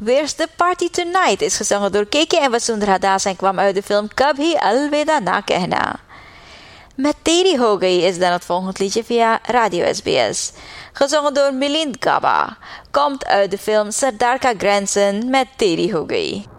Where's the Party Tonight is gezongen door Keke en Vasundhara Das en kwam uit de film Kabhi Alvida Na Kehna. Met Teri Ho Gayi is dan het volgende liedje via Radio SBS. Gezongen door Milind Gaba. Komt uit de film Sardar Ka Grandson met Teri Ho Gayi.